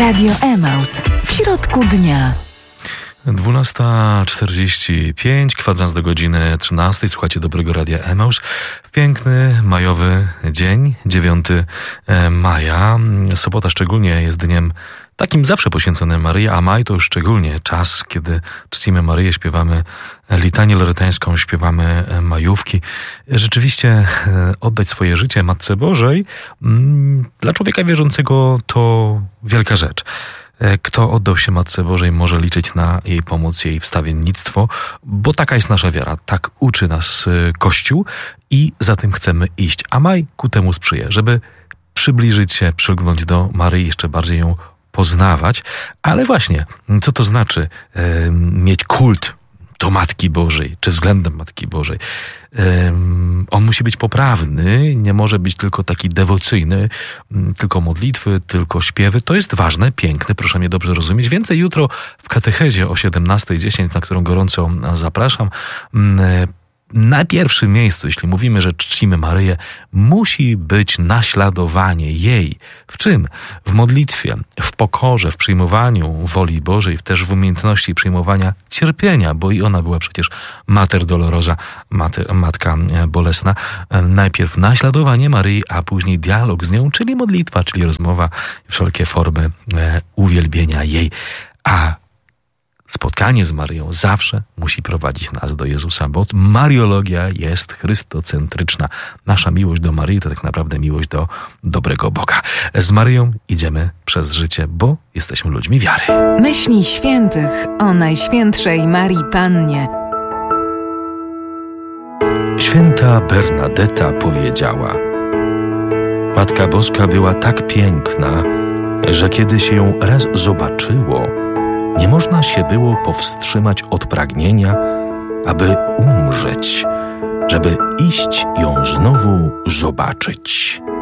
Radio Emaus. W środku dnia. 12:45, kwadrans do godziny 13. Słuchajcie Dobrego Radia Emaus. W piękny majowy dzień, 9 maja. Sobota szczególnie jest dniem takim zawsze poświęconym Maryi, a maj to już szczególnie czas, kiedy czcimy Maryję, śpiewamy litanię lorytańską, śpiewamy majówki. Rzeczywiście oddać swoje życie Matce Bożej dla człowieka wierzącego to wielka rzecz. Kto oddał się Matce Bożej, może liczyć na jej pomoc, jej wstawiennictwo, bo taka jest nasza wiara, tak uczy nas Kościół i za tym chcemy iść. A maj ku temu sprzyja, żeby przybliżyć się, przylgnąć do Maryi, jeszcze bardziej ją poznawać. Ale właśnie, co to znaczy mieć kult do Matki Bożej, czy względem Matki Bożej? On musi być poprawny, nie może być tylko taki dewocyjny, tylko modlitwy, tylko śpiewy. To jest ważne, piękne, proszę mnie dobrze rozumieć. Więcej jutro w katechezie o 17:10, na którą gorąco zapraszam. Na pierwszym miejscu, jeśli mówimy, że czcimy Maryję, musi być naśladowanie jej. W czym? W modlitwie, w pokorze, w przyjmowaniu woli Bożej, też w umiejętności przyjmowania cierpienia, bo i ona była przecież Mater Dolorosa, matka bolesna. Najpierw naśladowanie Maryi, a później dialog z nią, czyli modlitwa, czyli rozmowa, wszelkie formy uwielbienia jej. A spotkanie z Maryją zawsze musi prowadzić nas do Jezusa, bo mariologia jest chrystocentryczna. Nasza miłość do Maryi to tak naprawdę miłość do dobrego Boga. Z Maryją idziemy przez życie, bo jesteśmy ludźmi wiary. Myśli świętych o Najświętszej Marii Pannie. Święta Bernadetta powiedziała: Matka Boska była tak piękna, że kiedy się ją raz zobaczyło, nie można się było powstrzymać od pragnienia, aby umrzeć, żeby iść ją znowu zobaczyć.